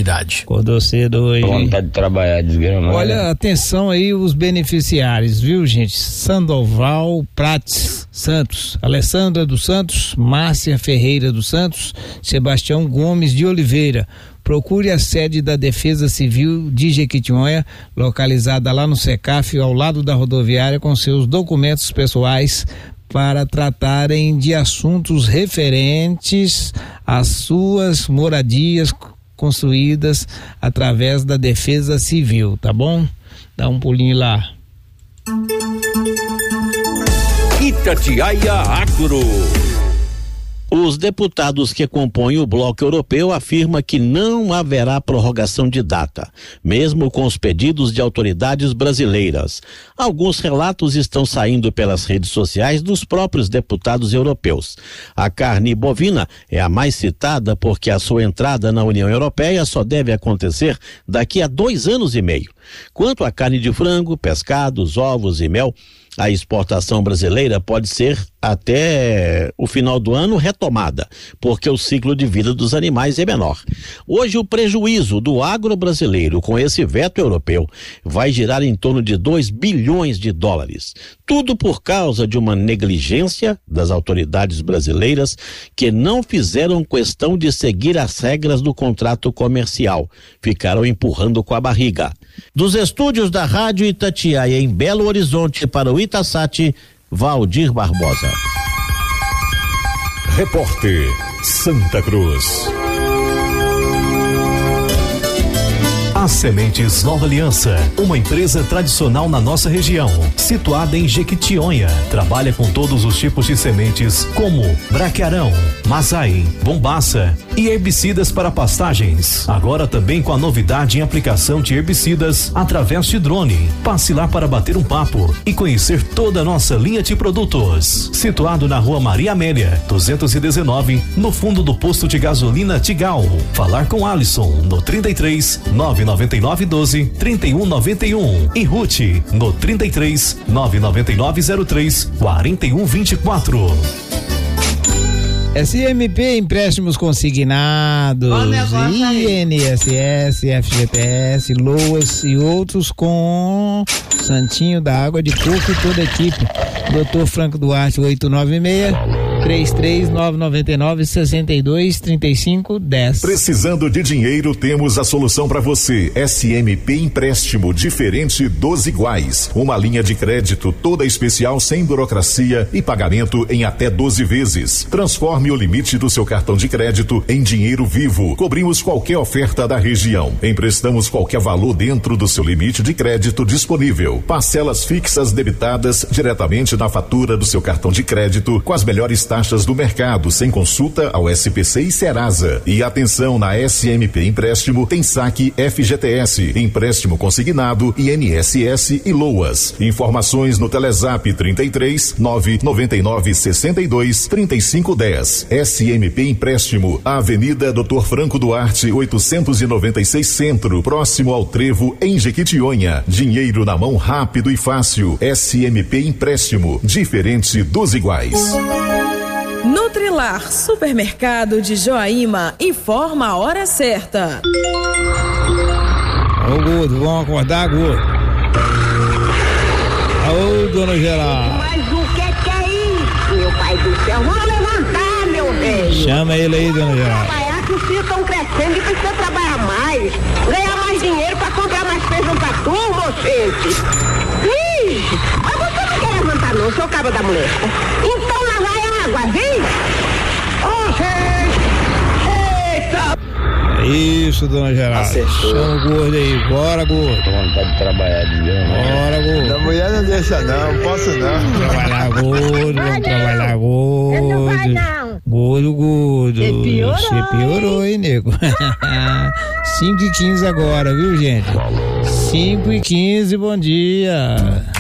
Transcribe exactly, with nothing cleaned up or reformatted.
atividade. Acordou cedo hoje. Vontade de trabalhar, desgramado. Olha, atenção aí os beneficiários, viu, gente? Sandoval Prates Santos, Alessandra dos Santos, Márcia Ferreira dos Santos, Sebastião Gomes de Oliveira. Procure a sede da Defesa Civil de Jequitinhonha, localizada lá no SECAF, ao lado da rodoviária, com seus documentos pessoais para tratarem de assuntos referentes às suas moradias construídas através da Defesa Civil, tá bom? Dá um pulinho lá. Itatiaia Agro. Os deputados que compõem o Bloco Europeu afirmam que não haverá prorrogação de data, mesmo com os pedidos de autoridades brasileiras. Alguns relatos estão saindo pelas redes sociais dos próprios deputados europeus. A carne bovina é a mais citada porque a sua entrada na União Europeia só deve acontecer daqui a dois anos e meio. Quanto à carne de frango, pescados, ovos e mel, a exportação brasileira pode ser até o final do ano retomada, porque o ciclo de vida dos animais é menor. Hoje o prejuízo do agro brasileiro com esse veto europeu vai girar em torno de dois bilhões de dólares. Tudo por causa de uma negligência das autoridades brasileiras que não fizeram questão de seguir as regras do contrato comercial. Ficaram empurrando com a barriga. Dos estúdios da Rádio Itatiaia em Belo Horizonte para o Itasat, Valdir Barbosa. Repórter Santa Cruz. As Sementes Nova Aliança, uma empresa tradicional na nossa região, situada em Jequitinhonha, trabalha com todos os tipos de sementes como braquiarão, mazai, bombaça e herbicidas para pastagens. Agora também com a novidade em aplicação de herbicidas através de drone. Passe lá para bater um papo e conhecer toda a nossa linha de produtos. Situado na Rua Maria Amélia, duzentos e dezenove, no fundo do posto de gasolina Tigal. Falar com Alisson no trinta e três, nove nove nove doze, trinta e um noventa e um e Ruth no trinta e três, nove nove nove zero três, quarenta e um vinte e quatro. S M P Empréstimos Consignados, I N S S, F G T S, Loas e outros com Santinho da Água de Coco e toda a equipe. doutor Franco Duarte, oito nove seis, três três nove nove nove, seis dois três cinco um zero. Precisando de dinheiro, temos a solução para você. S M P Empréstimo, diferente dos iguais. Uma linha de crédito toda especial, sem burocracia e pagamento em até doze vezes. Transforme o limite do seu cartão de crédito em dinheiro vivo. Cobrimos qualquer oferta da região. Emprestamos qualquer valor dentro do seu limite de crédito disponível. Parcelas fixas debitadas diretamente na fatura do seu cartão de crédito com as melhores taxas do mercado, sem consulta ao S P C e Serasa. E atenção, na S M P Empréstimo tem saque F G T S, empréstimo consignado, I N S S e Loas. Informações no Telezap trinta e três, nove nove nove, sessenta e dois, trinta e cinco dez. S M P Empréstimo, Avenida doutor Franco Duarte, oitocentos e noventa e seis Centro, próximo ao Trevo, em Jequitinhonha. Dinheiro na mão rápido e fácil. S M P Empréstimo, diferente dos iguais. Nutrilar, supermercado de Joaíma, informa a hora certa. Ô Gordo, vamos acordar, Gordo. Ô, dona Geralda. Mas o que que é isso, meu pai do céu? Vamos levantar, meu bem. Chama ele aí, dona Geralda. Trabalhar, que os filhos estão crescendo e precisa trabalhar mais. Ganhar mais dinheiro pra comprar mais feijão pra tu, moçente. Ixi, mas você não quer levantar não, seu cabo da mulher. Então lá vai a água, vem. Ô, gente. Eita. Isso, dona Geralda. Acertou. Chama o Gordo aí, bora, Gordo. Tô vontade de trabalhar, desgramado. Bora, Gordo. A mulher não deixa não, posso não. Vamos trabalhar, Gordo, vamos trabalhar, Gordo. Não vai não. Gordo, Gordo. Você piorou, Você piorou, hein, nego? cinco e quinze agora, viu, gente? cinco e quinze, bom dia.